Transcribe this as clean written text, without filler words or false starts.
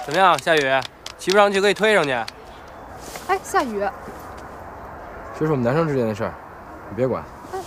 怎么样，夏雨？骑不上去可以推上去。 哎，夏雨， 这是我们男生之间的事儿，你别管。 哎，